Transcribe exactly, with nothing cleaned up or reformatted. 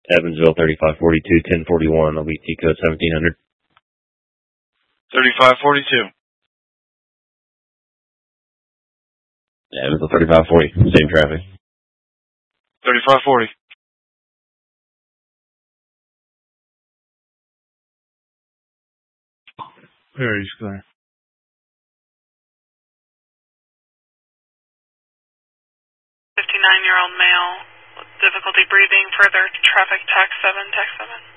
Evansville, thirty-five forty-two, ten forty-one, O B T code seventeen hundred. thirty-five forty-two. Evansville, thirty-five forty, same traffic. thirty-five forty. Very clear. fifty-nine-year-old male with difficulty breathing. Further traffic, tax seven, tax seven.